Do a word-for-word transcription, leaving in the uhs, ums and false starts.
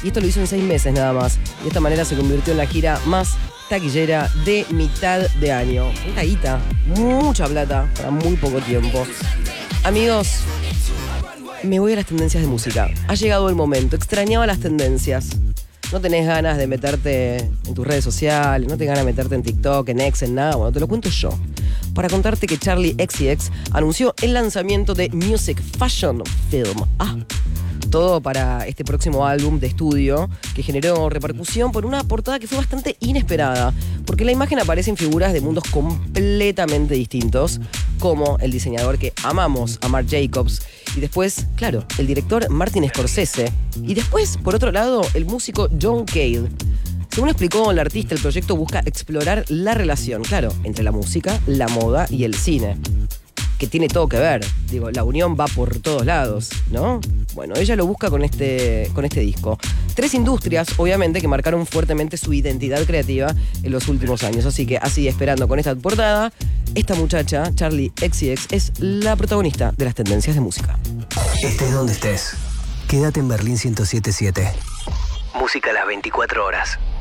y esto lo hizo en seis meses nada más. Y de esta manera se convirtió en la gira más taquillera de mitad de año. Una guita, mucha plata para muy poco tiempo. Amigos, me voy a las tendencias de música. Ha llegado el momento, extrañaba las tendencias. No tenés ganas de meterte en tus redes sociales, no tenés ganas de meterte en TikTok, en X, en nada. Bueno, te lo cuento yo. Para contarte que Charli X C X anunció el lanzamiento de Music Fashion Film. Ah, todo para este próximo álbum de estudio que generó repercusión por una portada que fue bastante inesperada, porque en la imagen aparecen figuras de mundos completamente distintos, como el diseñador que amamos, a Marc Jacobs, y después, claro, el director Martin Scorsese, y después, por otro lado, el músico John Cale. Según explicó el artista, el proyecto busca explorar la relación, claro, entre la música, la moda y el cine, que tiene todo que ver. Digo, la unión va por todos lados, ¿no? Bueno, ella lo busca con este, con este disco. Tres industrias, obviamente, que marcaron fuertemente su identidad creativa en los últimos años. Así que, así esperando con esta portada, esta muchacha, Charli X C X, es la protagonista de las tendencias de música. Estés donde estés, quédate en Berlín ciento siete punto siete. Música a las veinticuatro horas.